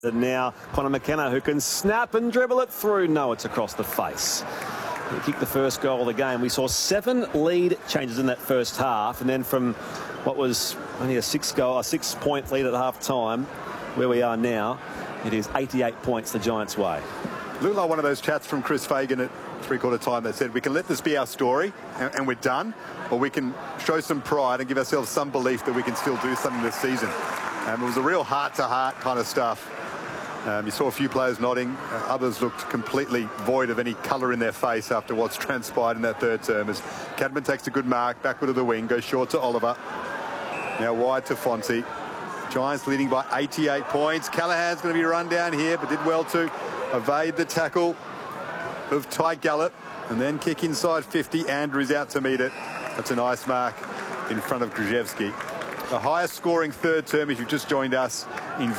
And now Connor McKenna, who can snap and dribble it through. No, it's across the face. He kicked the first goal of the game. We saw 7 lead changes in that first half, and then from what was only a 6-point lead at half time, where we are now, it is 88 points the Giants' way. Looked like one of those chats from Chris Fagan at three-quarter time that said we can let this be our story and we're done, or we can show some pride and give ourselves some belief that we can still do something this season. It was a real heart-to-heart kind of stuff. You saw a few players nodding. Others looked completely void of any colour in their face after what's transpired in that third term. As Cadman takes a good mark, backward of the wing, goes short to Oliver. Now wide to Fonte. Giants leading by 88 points. Callahan's going to be run down here, but did well to evade the tackle of Ty Gallup. And then kick inside 50. Andrews out to meet it. That's a nice mark in front of Grzyzewski. The highest scoring third term, if you've just joined us, in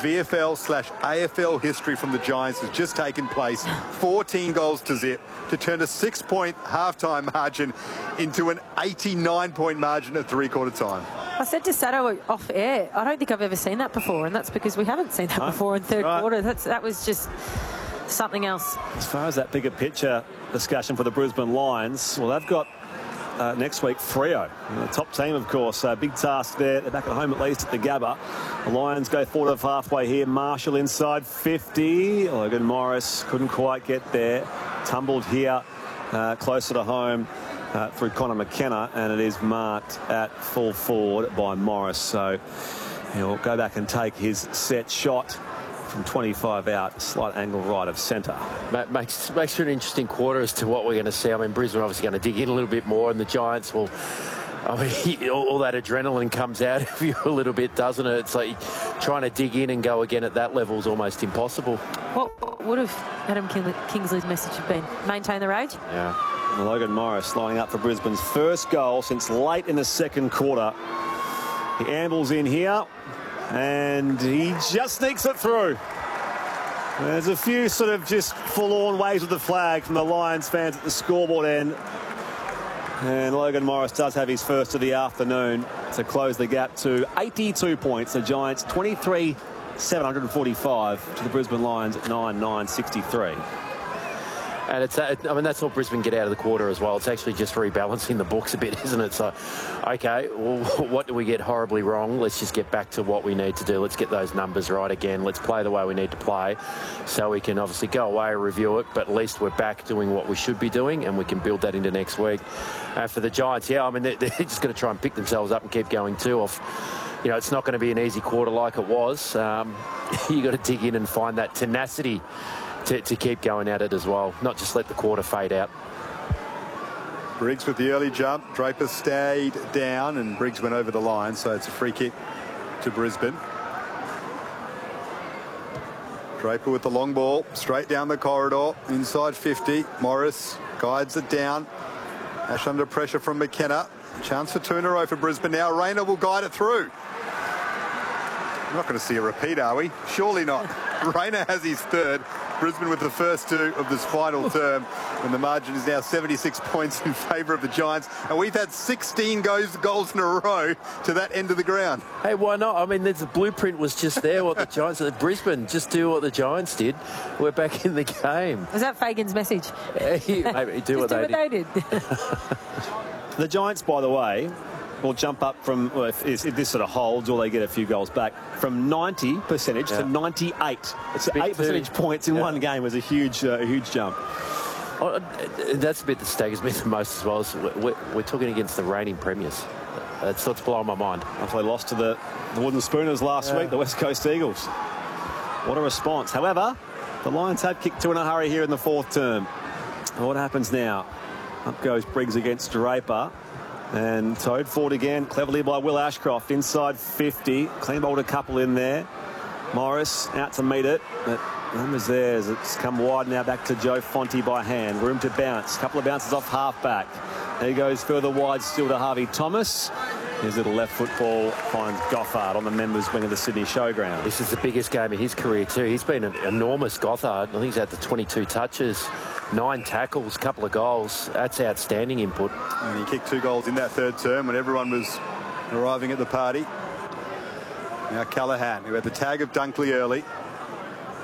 VFL/AFL history from the Giants has just taken place. 14 goals to zip to turn a 6-point halftime margin into an 89-point margin at three-quarter time. I said to Sato off air, I don't think I've ever seen that before, and that's because we haven't seen that before in third quarter. That was just something else. As far as that bigger picture discussion for the Brisbane Lions, well, they've got next week Freo, the top team, of course. Big task there. They're back at home at least at the Gabba. The Lions go forward of halfway here. Marshall inside 50. Logan Morris couldn't quite get there. Tumbled here closer to home through Connor McKenna, and it is marked at full forward by Morris. So he'll go back and take his set shot from 25 out, slight angle right of centre. Makes for an interesting quarter as to what we're going to see. I mean, Brisbane obviously going to dig in a little bit more, and the Giants will. I mean, all that adrenaline comes out of you a little bit, doesn't it? It's like trying to dig in and go again at that level is almost impossible. What would have Adam Kingsley's message have been? Maintain the rage? Yeah. Logan Morris lining up for Brisbane's first goal since late in the second quarter. He ambles in here, and he just sneaks it through. There's a few sort of just forlorn waves of the flag from the Lions fans at the scoreboard end. And Logan Morris does have his first of the afternoon to close the gap to 82 points. The Giants 23,745 to the Brisbane Lions 9,963. And I mean, that's all Brisbane get out of the quarter as well. It's actually just rebalancing the books a bit, isn't it? So, okay, well, what do we get horribly wrong? Let's just get back to what we need to do. Let's get those numbers right again. Let's play the way we need to play so we can obviously go away, review it, but at least we're back doing what we should be doing, and we can build that into next week. For the Giants, yeah, I mean, they're just going to try and pick themselves up and keep going too. You know, it's not going to be an easy quarter like it was. You got to dig in and find that tenacity to keep going at it as well, not just let the quarter fade out. Briggs with the early jump. Draper stayed down and Briggs went over the line, so it's a free kick to Brisbane. Draper with the long ball straight down the corridor inside 50. Morris guides it down. Ash under pressure from McKenna. Chance for two in a row for Brisbane now. Rayner will guide it through. We're not going to see a repeat, are we? Surely not. Rayner has his third. Brisbane with the first two of this final term, and the margin is now 76 points in favour of the Giants, and we've had 16 goals in a row to that end of the ground. Hey, why not? I mean, the blueprint was just there. What the Giants, Brisbane, just do what the Giants did. We're back in the game. Was that Fagan's message? Maybe do what they did. The Giants, by the way, will jump up from, well, if this sort of holds or they get a few goals back, from 90% to 98. It's 8 percentage points in one game. Was a huge jump. Oh, that's the bit that staggers me the most as well. Is we're talking against the reigning premiers. That's what's blowing my mind. After they lost to the Wooden Spooners last week, the West Coast Eagles. What a response. However, the Lions have kicked two in a hurry here in the fourth term. What happens now? Up goes Briggs against Draper. And towed forward again, cleverly by Will Ashcroft, inside 50. Clean bowled a couple in there. Morris out to meet it, but numbers there as it's come wide now back to Joe Fonte by hand. Room to bounce. Couple of bounces off half-back. There he goes further wide still to Harvey Thomas. His little left football finds Gothard on the members' wing of the Sydney Showground. This is the biggest game of his career too. He's been an enormous Gothard. I think he's had the 22 touches. 9 tackles, couple of goals. That's outstanding input. And he kicked 2 goals in that third term when everyone was arriving at the party. Now Callahan, who had the tag of Dunkley early,